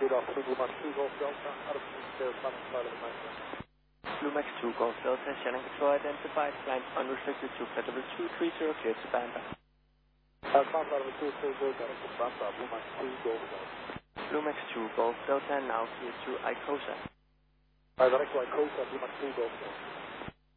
Good afternoon, Blue Max 2 Golf Delta, out of the front side of the mountain. Blue Max 2 Golf Delta, Shannon Control identified, flying unrestricted to flight level 230, clear to Banda. Front side of the 230, direct to Banda, Blue Max 2 Golf Delta. Blue Max 2 Golf Delta, now clear to Icosa. Direct to Icosa, Blue Max 2 Golf Delta.